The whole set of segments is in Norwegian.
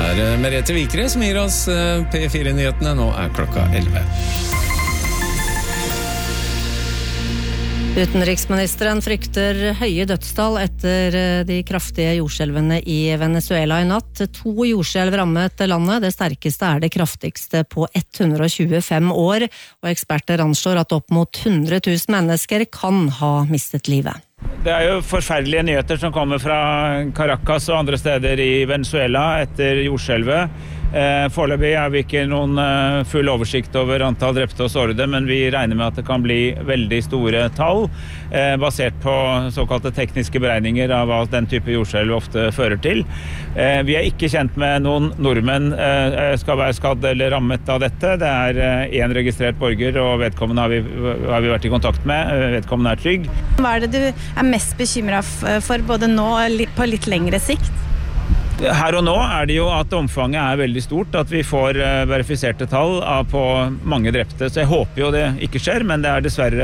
Det Merete Vikre som gir oss P4-nyhetene. Nå klokka 11. Utenriksministeren frykter høye dødstall etter de kraftige jordskjelvene i Venezuela i natt. 2 jordskjelv rammet landet, det sterkeste det kraftigste på 125 år, og eksperter anslår at opp mot 100 000 mennesker kan ha mistet livet. Det jo forferdelige nyheter som kommer fra Caracas og andre steder i Venezuela etter jordskjelvet. Foreløpig vi ikke noen full oversikt over antall drepte og sårede, men vi regner med at det kan bli veldig store tall, basert på såkalte tekniske beregninger av hva den type jordskjelv ofte fører til. Vi ikke kjent med noen nordmenn skal være skadd eller rammet av dette. Det en registrert borger, og vedkommende har vi vært i kontakt med. Vedkommende trygg. Hva det du mest bekymret for, både nå og på litt lengre sikt? Her og nå det jo at omfanget veldig stort, at vi får verifiserte tall på mange drepte. Så jeg håper jo det ikke skjer, men det dessverre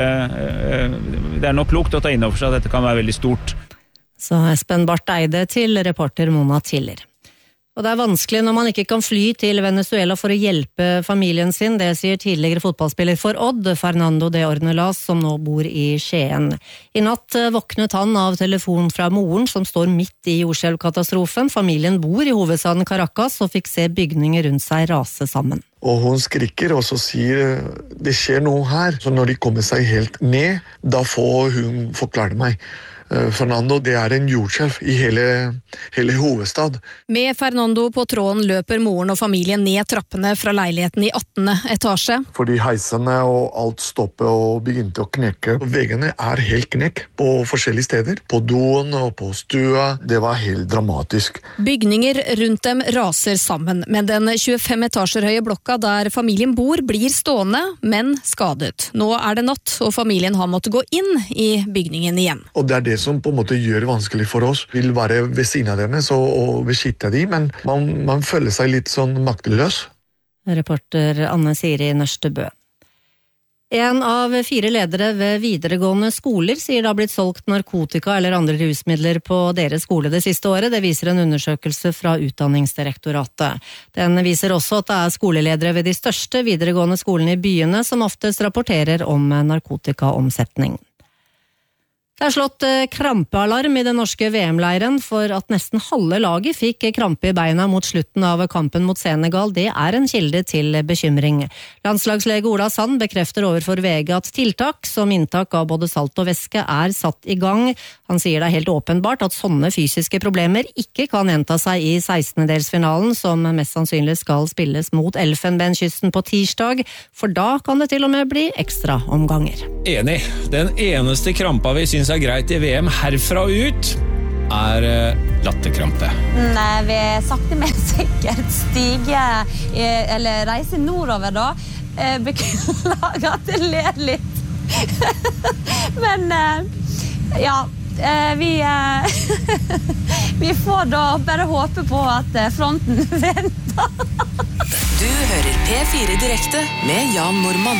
det nok klokt å ta inn over seg at dette kan være veldig stort. Så Espen Barth Eide til reporter Mona Tiller. Og det vanskelig når man ikke kan fly til Venezuela for å hjelpe familien sin, det sier tidligere fotballspiller for Odd, Fernando de Ornelas, som nå bor i Skien. I natt våknet han av telefon fra moren, som står midt i jordskjelvkatastrofen. Familien bor i hovedstaden Caracas og fikk se bygninger rundt seg rase sammen. Og hun skriker, og så sier det skjer noe her. Så når de kommer seg helt ned, da får hun forklare meg. Fernando, det en jordskjelv i hele hovedstad. Med Fernando på tråden løper moren og familien ned trappene fra leiligheten i 18. etasje. Fordi heisene og alt stoppet og begynte å knekke. Veggene helt knekk på forskjellige steder. På doen og på stua. Det var helt dramatisk. Bygninger rundt dem raser sammen, men den 25 etasjer høye blokka der familien bor blir stående, men skadet. Nå det natt, og familien har måttet gå inn i bygningen igjen. Og det det som på en måte gjør det vanskelig for oss. Vi vil være ved siden av deres og beskytte dem, men man føler seg litt sånn makteløs. Reporter Anne Siri Nørstebø. En av 4 ledere ved videregående skoler sier det har blitt solgt narkotika eller andre rusmidler på deres skole det siste året. Det viser en undersøkelse fra Utdanningsdirektoratet. Den viser også at det skoleledere ved de største videregående skolene i byene som oftest rapporterer om narkotikaomsetning. Det slått krampealarm i den norske VM-leiren for at nesten halve laget fikk krampe i beina mot slutten av kampen mot Senegal. Det en kilde til bekymring. Landslagslege Ola Sand bekrefter overfor VG at tiltak som inntak av både salt og væske satt i gang. Han sier det helt åpenbart at sånne fysiske problemer ikke kan gjenta seg i 16-delsfinalen, som mest sannsynlig skal spilles mot Elfenbenskysten på tirsdag, for da kan det til og med bli ekstra omganger. Enig. Den eneste krampa vi synes greit i VM herfra og ut latterkrampe. Nei, vi sakte men sikkert stiger eller reiser nordover da. Beklager at jeg ler litt. Men ja, vi får da bare håpe på at fronten venter. Du hører P4 direkte med Jan Normann.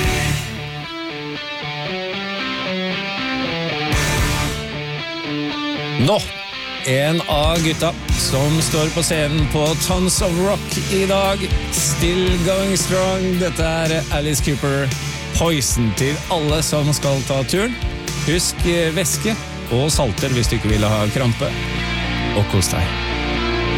Nå, en av gutta som står på scenen på Tons of Rock i dag. Still going strong. Dette Alice Cooper. Poison til alle som skal ta turen. Husk væske og salter hvis du ikke vil ha krampe. Og kos deg.